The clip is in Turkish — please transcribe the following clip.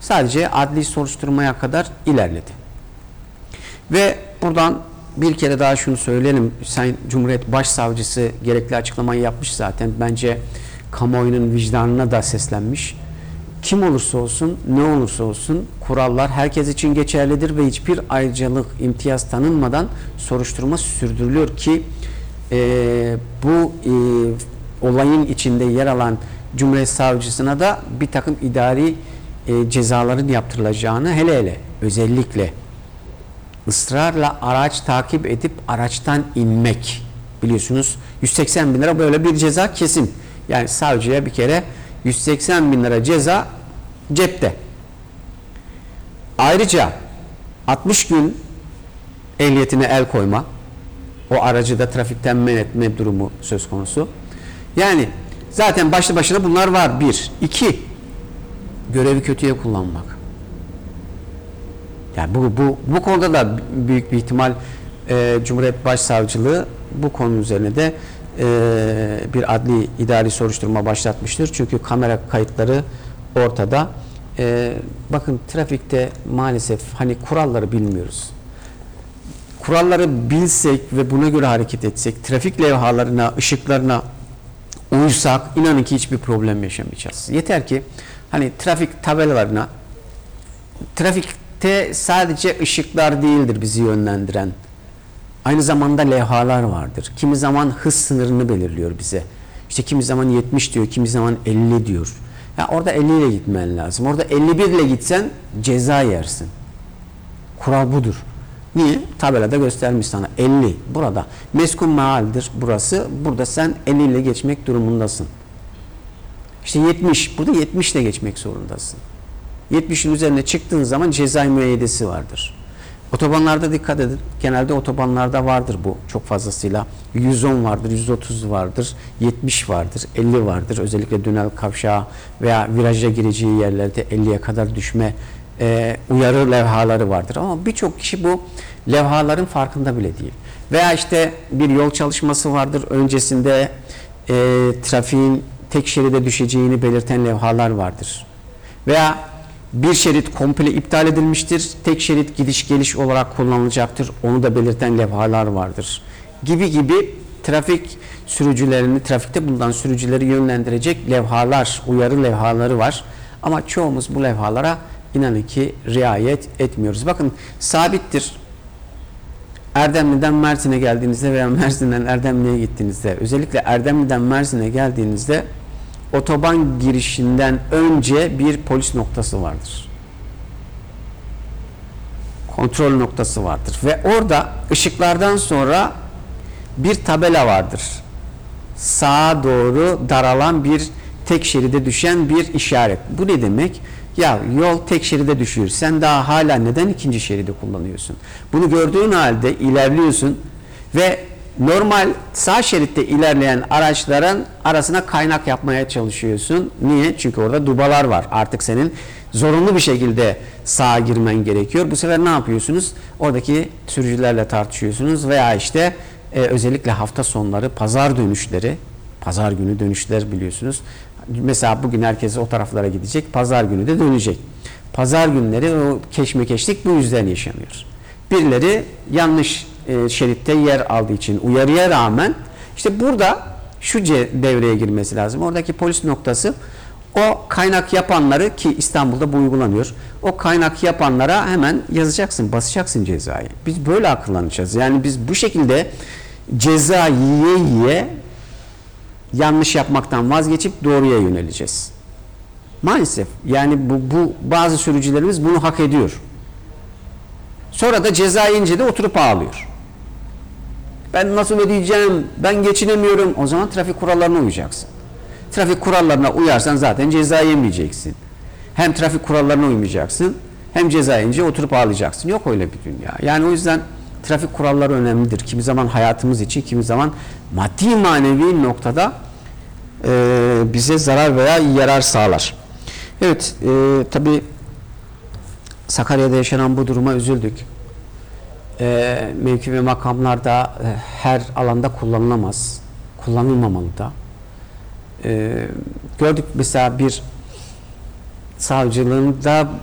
Sadece adli soruşturmaya kadar ilerledi. Ve buradan bir kere daha şunu söyleyelim. Sayın Cumhuriyet Başsavcısı gerekli açıklamayı yapmış zaten. Bence kamuoyunun vicdanına da seslenmiş. Kim olursa olsun, ne olursa olsun kurallar herkes için geçerlidir ve hiçbir ayrıcalık, imtiyaz tanınmadan soruşturma sürdürülüyor ki bu olayın içinde yer alan Cumhuriyet Savcısına da bir takım idari cezaların yaptırılacağını, hele özellikle ısrarla araç takip edip araçtan inmek, biliyorsunuz 180 bin lira böyle bir ceza kesin. Yani savcıya bir kere 180 bin lira ceza cepte. Ayrıca 60 gün ehliyetine el koyma, o aracı da trafikten men etme durumu söz konusu. Yani zaten başlı başına bunlar var. Bir. İki, görevi kötüye kullanmak. Yani bu konuda da büyük bir ihtimal Cumhuriyet Başsavcılığı bu konu üzerine de bir adli idari soruşturma başlatmıştır. Çünkü kamera kayıtları ortada. Bakın trafikte maalesef hani kuralları bilmiyoruz. Kuralları bilsek ve buna göre hareket etsek, trafik levhalarına, ışıklarına uysak, inanın ki hiçbir problem yaşamayacağız. Yeter ki hani trafik tabelalarına, trafikte sadece ışıklar değildir bizi yönlendiren. Aynı zamanda levhalar vardır. Kimi zaman hız sınırını belirliyor bize. İşte kimi zaman 70 diyor, kimi zaman 50 diyor. Ya orada 50 ile gitmen lazım. Orada 51 ile gitsen ceza yersin. Kural budur. Niye? Tabelada göstermiş sana 50. Burada meskun mealdir burası. Burada sen 50 ile geçmek durumundasın. İşte 70. Burada 70 ile geçmek zorundasın. 70'in üzerine çıktığın zaman ceza müeyyidesi vardır. Otobanlarda dikkat edin. Genelde otobanlarda vardır bu çok fazlasıyla. 110 vardır, 130 vardır, 70 vardır, 50 vardır. Özellikle dönel kavşağı veya viraja gireceği yerlerde 50'ye kadar düşme uyarı levhaları vardır. Ama birçok kişi bu levhaların farkında bile değil. Veya işte bir yol çalışması vardır. Öncesinde trafiğin tek şeride düşeceğini belirten levhalar vardır. Veya bir şerit komple iptal edilmiştir. Tek şerit gidiş geliş olarak kullanılacaktır. Onu da belirten levhalar vardır. Gibi trafik sürücülerini, trafikte bulunan sürücüleri yönlendirecek levhalar, uyarı levhaları var. Ama çoğumuz bu levhalara inanın ki riayet etmiyoruz. Bakın sabittir. Erdemli'den Mersin'e geldiğinizde veya Mersin'den Erdemli'ye gittiğinizde, özellikle Erdemli'den Mersin'e geldiğinizde otoban girişinden önce bir polis noktası vardır. Kontrol noktası vardır. Ve orada ışıklardan sonra bir tabela vardır. Sağa doğru daralan bir tek şeride düşen bir işaret. Bu ne demek? Ya yol tek şeride düşüyor. Sen daha hala neden ikinci şeridi kullanıyorsun? Bunu gördüğün halde ilerliyorsun ve normal sağ şeritte ilerleyen araçların arasına kaynak yapmaya çalışıyorsun. Niye? Çünkü orada dubalar var. Artık senin zorunlu bir şekilde sağa girmen gerekiyor. Bu sefer ne yapıyorsunuz? Oradaki sürücülerle tartışıyorsunuz veya işte özellikle hafta sonları pazar dönüşleri, pazar günü dönüşler biliyorsunuz. Mesela bugün herkes o taraflara gidecek. Pazar günü de dönecek. Pazar günleri o keşmekeşlik bu yüzden yaşanıyor. Birileri yanlış şeritte yer aldığı için uyarıya rağmen işte burada şu devreye girmesi lazım. Oradaki polis noktası o kaynak yapanları, ki İstanbul'da bu uygulanıyor. O kaynak yapanlara hemen yazacaksın, basacaksın cezayı. Biz böyle akıllanacağız. Yani biz bu şekilde ceza yiye yanlış yapmaktan vazgeçip doğruya yöneleceğiz. Maalesef yani bu bazı sürücülerimiz bunu hak ediyor. Sonra da ceza yiyince de oturup ağlıyor. Ben nasıl ödeyeceğim? Ben geçinemiyorum. O zaman trafik kurallarına uyacaksın. Trafik kurallarına uyarsan zaten ceza yemeyeceksin. Hem trafik kurallarına uymayacaksın, hem ceza yiyince oturup ağlayacaksın. Yok öyle bir dünya. Yani o yüzden trafik kuralları önemlidir. Kimi zaman hayatımız için, kimi zaman maddi manevi noktada bize zarar veya yarar sağlar. Evet, tabii Sakarya'da yaşanan bu duruma üzüldük. Mevki ve makamlarda her alanda kullanılamaz. Kullanılmamalı da. Gördük mesela bir savcılığında